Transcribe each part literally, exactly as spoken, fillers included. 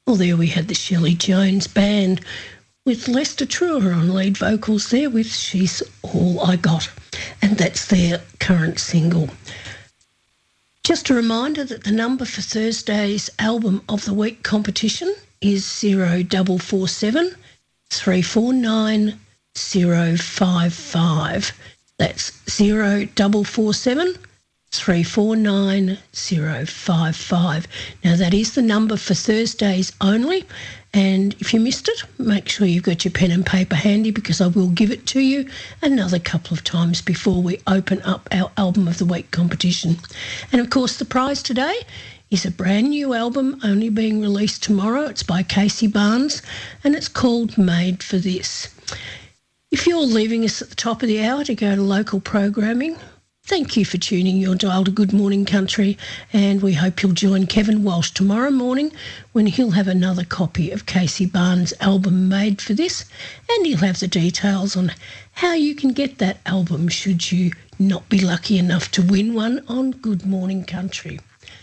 Well, there we had the Shelley Jones Band with Lester Truer on lead vocals there with She's All I Got, and that's their current single. Just a reminder that the number for Thursday's Album of the Week competition is zero double four seven three four nine zero five five. That's zero double four seven three four nine zero five five. Now that is the number for Thursdays only, and if you missed it, make sure you've got your pen and paper handy because I will give it to you another couple of times before we open up our Album of the Week competition. And of course the prize today is a brand new album only being released tomorrow. It's by Casey Barnes and it's called Made for This. If you're leaving us at the top of the hour to go to local programming, thank you for tuning your dial to Good Morning Country, and we hope you'll join Kevin Walsh tomorrow morning when he'll have another copy of Casey Barnes' album Made for This, and he'll have the details on how you can get that album should you not be lucky enough to win one on Good Morning Country.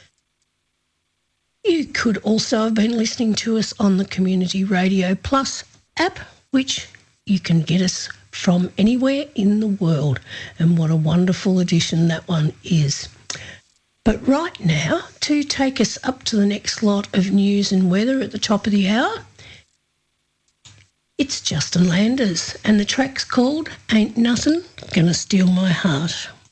You could also have been listening to us on the Community Radio Plus app, which you can get us from anywhere in the world, and what a wonderful addition that one is. But right now, to take us up to the next lot of news and weather at the top of the hour, it's Justin Landers, and the track's called Ain't Nothing Gonna Steal My Heart.